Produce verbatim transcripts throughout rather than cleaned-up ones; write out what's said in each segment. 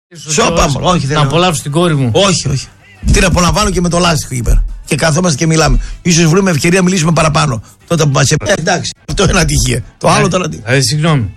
Σώπα μου, όχι δεν. Να απολαύσω την κόρη μου. Όχι, όχι. Τι να απολαμβάνω και με το λάστιχο εκεί πέρα. Και καθόμαστε και μιλάμε. Ίσως βρούμε ευκαιρία να μιλήσουμε παραπάνω. Τότε που μας έπαιρνε. Ε, εντάξει, αυτό είναι ατυχία. Το άλλο τώρα τι. Δηλαδή, συγγνώμη.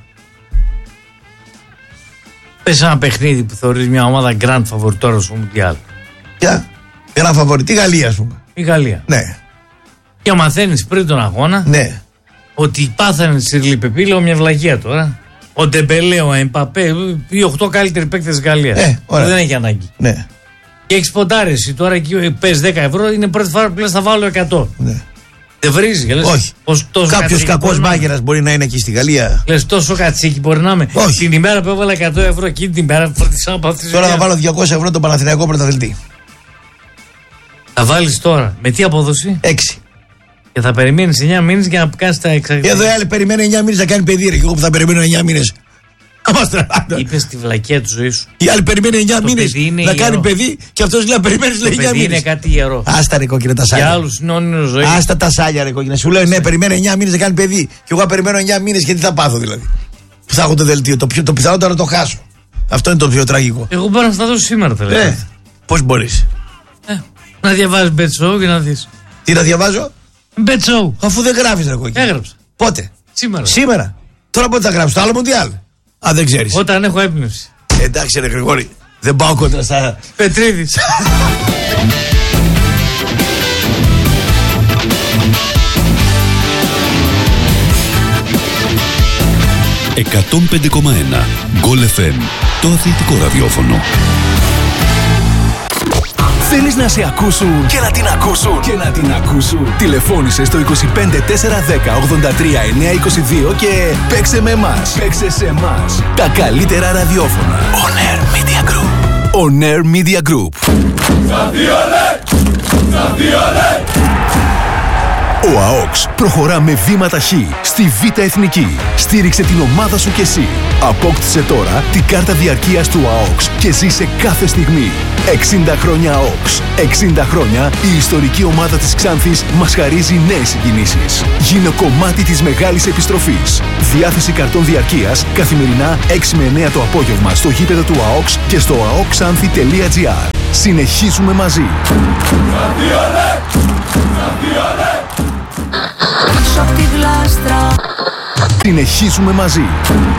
Πες ένα παιχνίδι που θεωρείς μια ομάδα grand favorite τώρα στο Μουντιάλ. Ποια? Ένα φαβορί. Τη Γαλλία, α πούμε. Η Γαλλία. Ναι. Και μαθαίνεις πριν τον αγώνα. Ναι. Ότι πάθανε Σιρλί Πεπί, λέω μια βλαγία τώρα. Ο Ντεμπελέ, ο Εμπαπέ, οι οκτώ καλύτεροι παίκτες της Γαλλίας. Ε, δεν έχει ανάγκη. Ναι. Και έχεις ποντάρεση. Τώρα εκεί πες δέκα ευρώ, είναι πρώτη φορά που λες θα βάλω εκατό. Ναι. Δεν βρίζει. Λες, όχι. Κάποιος κακός μάγειρας μπορεί να είναι εκεί στη Γαλλία. Λες τόσο κατσίκι μπορεί να είμαι. Όχι. Την ημέρα που έβαλα εκατό ευρώ εκείνη την ημέρα φροντίσα από αυτή τη Τώρα θα βάλω διακόσια ευρώ τον Παναθηναϊκό πρωταθλητή. Θα βάλεις τώρα. Με τι απόδοση? Έξι. Και θα περιμένεις εννιά μήνες για να κάνεις τα εξαρτήματα. Εδώ οι άλλοι περιμένουν εννιά μήνες να κάνει παιδί. Ρε, και εγώ που θα περιμένω εννιά μήνες. Είπες τη βλακεία του ζωή σου. Οι άλλοι περιμένουν εννιά μήνες να ιερό. κάνει παιδί και αυτός λέει να περιμένεις λέει εννιά μήνες. Είναι κάτι ιερό. Άστα ρε κόκκινα τα σάλια. Για άλλους είναι όνειρο ζωή. Άστα τα σάλια ρε κόκκινα. Σου λέω ναι, περιμένω εννιά μήνες να κάνει παιδί. Και εγώ περιμένω εννιά μήνες και τι θα πάθω δηλαδή. Που θα έχω το δελτίο. Το, το πιθανότερο να το χάσω. Αυτό είναι το πιο τραγικό. Εγώ μπορώ να στα δώσω σήμερα τελευταία. Ε, πώς μπορείς? Ε, να διαβάζεις Bet Show και να δεις. Τι να διαβάζω? Bet Show. Αφού δεν γράφεις ρε κόκκινα. Έγραψα. Πότε? Σήμερα. Σήμερα. Τώρα πότε θα γράψεις? Το άλλο Μουντιάλ. Α, δεν ξέρεις. Όταν έχω έμπνευση. Ε, εντάξει ρε Γρηγόρη. Δεν πάω κόντρα στα... Πετρίδης. εκατόν πέντε κόμμα ένα Γκολ εφ εμ. Το αθλητικό ραδιόφωνο. Θέλεις να σε ακούσουν και να την ακούσουν και να την ακούσουν. Τηλεφώνησε στο είκοσι πέντε τέσσερα δέκα ογδόντα τρία εννιακόσια είκοσι δύο και παίξε με εμάς. Παίξε σε εμάς. Τα καλύτερα ραδιόφωνα. On Air Media Group. On Air Media Group. Ο ΑΟΚΣ προχωρά με βήματα χ στη Β' Εθνική. Στήριξε την ομάδα σου κι εσύ. Απόκτησε τώρα την κάρτα διαρκείας του ΑΟΚΣ και ζήσε κάθε στιγμή. εξήντα χρόνια ΑΟΚΣ. εξήντα χρόνια η ιστορική ομάδα της Ξάνθης μας χαρίζει νέες συγκινήσεις. Γίνε κομμάτι της μεγάλης επιστροφής. Διάθεση καρτών διαρκείας καθημερινά έξι με εννέα το απόγευμα στο γήπεδο του ΑΟΚΣ και στο αoxanthi τελεία gr. Συνεχίζουμε μαζί. Συνεχίζουμε μαζί.